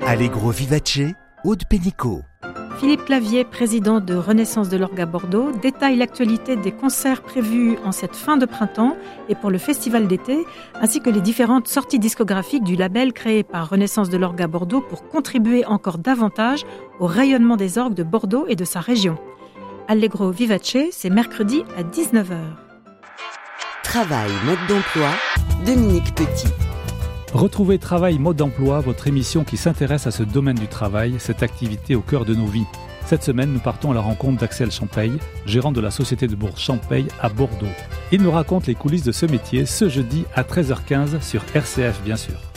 Allegro Vivace, Aude Pénicaud. Philippe Clavier, président de Renaissance de l'Orgue à Bordeaux, détaille l'actualité des concerts prévus en cette fin de printemps et pour le festival d'été, ainsi que les différentes sorties discographiques du label créé par Renaissance de l'Orgue à Bordeaux pour contribuer encore davantage au rayonnement des orgues de Bordeaux et de sa région. Allegro Vivace, c'est mercredi à 19h. Travail, mode d'emploi, Dominique Petit. Retrouvez Travail Mode d'Emploi, votre émission qui s'intéresse à ce domaine du travail, cette activité au cœur de nos vies. Cette semaine, nous partons à la rencontre d'Axel Champeille, gérant de la société de bourse Champeille à Bordeaux. Il nous raconte les coulisses de ce métier ce jeudi à 13h15 sur RCF bien sûr.